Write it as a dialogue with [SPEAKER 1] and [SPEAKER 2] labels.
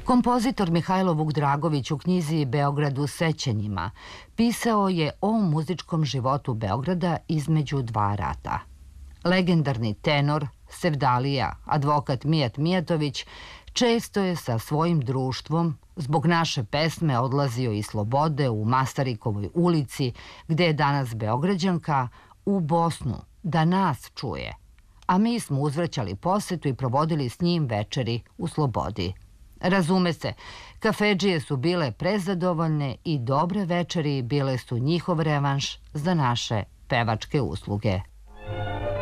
[SPEAKER 1] Kompozitor Mihajlo Vukdragović u knjizi Beograd u sećanjima pisao je o muzičkom životu Beograda između dva rata. Legendarni tenor, sevdalija, advokat Mijat Mijatović često je sa svojim društvom zbog naše pesme odlazio iz Slobode u Mastarikovoj ulici, gde je danas Beograđanka, u Bosnu, da nas čuje. A mi smo uzvraćali posetu i provodili s njim večeri u Slobodi. Razume se, kafedžije su bile prezadovoljne i dobre večeri bile su njihov revanš za naše pevačke usluge.